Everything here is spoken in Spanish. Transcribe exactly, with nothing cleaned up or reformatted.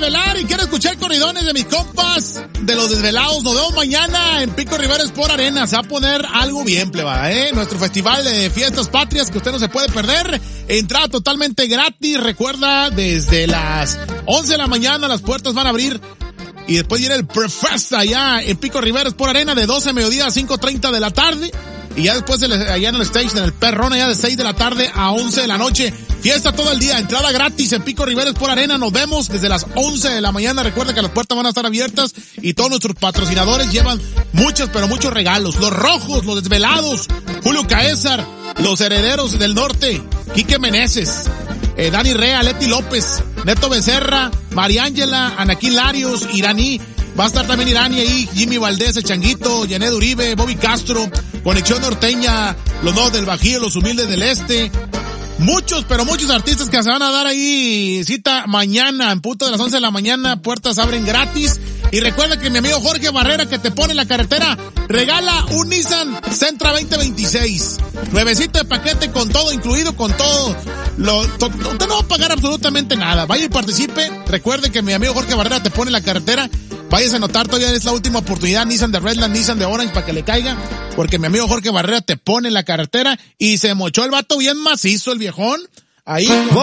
desvelar y quiero escuchar corridones de mis compas, de los desvelados. Nos vemos mañana en Pico Rivera Sport Arena. Se va a poner algo bien, pleba, ¿eh? Nuestro festival de fiestas patrias que usted no se puede perder. Entrada totalmente gratis. Recuerda, desde las once de la mañana las puertas van a abrir. Y después viene el Prefest allá en Pico Rivera Sport Arena de doce de mediodía a cinco treinta de la tarde. Y ya después de, allá en el stage, en el Perrón, allá de seis de la tarde a once de la noche. Fiesta todo el día, entrada gratis en Pico Rivera Sport Arena. Nos vemos desde las once de la mañana. Recuerda que las puertas van a estar abiertas y todos nuestros patrocinadores llevan muchos, pero muchos regalos. Los Rojos, los Desvelados, Julio Caésar, los Herederos del Norte, Quique Meneses, eh, Dani Rea, Leti López, Neto Becerra, María Ángela, Anaquín Larios, Iraní. Va a estar también Irani ahí, Jimmy Valdés, el Changuito, Yanet Uribe, Bobby Castro, Conexión Norteña, los Nuevos del Bajío, los Humildes del Este. Muchos, pero muchos artistas que se van a dar ahí cita mañana, en punto de las once de la mañana, puertas abren gratis. Y recuerda que mi amigo Jorge Barrera, que te pone en la carretera, regala un Nissan Sentra veinte veintiséis. Nuevecito de paquete con todo incluido, con todo. Lo, to, usted no va a pagar absolutamente nada. Vaya y participe. Recuerde que mi amigo Jorge Barrera te pone en la carretera. Vayas a anotar, todavía es la última oportunidad. Nissan de Redland, Nissan de Orange, para que le caiga. Porque mi amigo Jorge Barrera te pone en la carretera y se mochó el vato bien macizo, el viejón. Ahí.